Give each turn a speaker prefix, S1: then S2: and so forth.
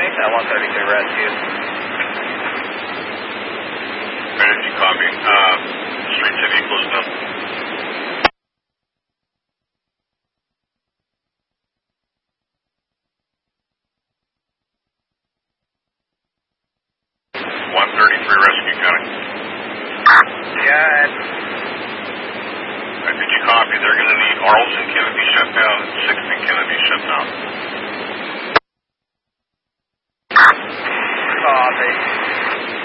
S1: me? 133 rescue.
S2: Did you copy? Street to be closed up. Rescue County.
S1: Yeah.
S2: Did you copy? They're going to need Arlson Kennedy shut down, 16 Kennedy shut down.